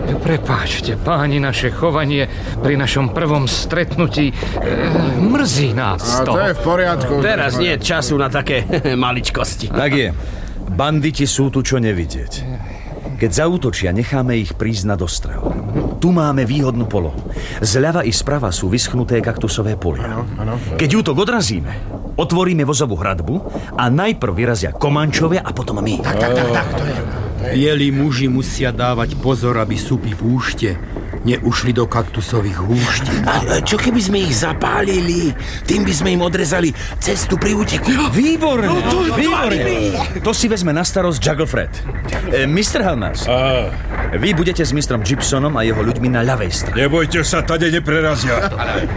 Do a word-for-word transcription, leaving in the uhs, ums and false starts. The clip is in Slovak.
Prepáčte, páni, naše chovanie pri našom prvom stretnutí e, mrzí nás to. A to je v poriadku. Teraz nie je času na také maličkosti. Tak je. Banditi sú tu čo nevidieť. Keď zaútočia, necháme ich prísť na dostrel. Tu máme výhodnú polohu. Zľava i sprava sú vyschnuté kaktusové polia. Ano, ano. Keď útok odrazíme, otvoríme vozovú hradbu a najprv vyrazia Komančovia a potom my. Tak, tak, tak, tak, to je. Bielí muži musia dávať pozor, aby supy púšte neušli do kaktusových húšť. A čo keby sme ich zapálili? Tým by sme im odrezali cestu pri úteku. Výborné, no, to, výborné. To si vezme na starosť Jugglefred. E, mister Helmers, uh. vy budete s mistrom Gibsonom a jeho ľuďmi na ľavej strane. Nebojte sa, tade neprerazia.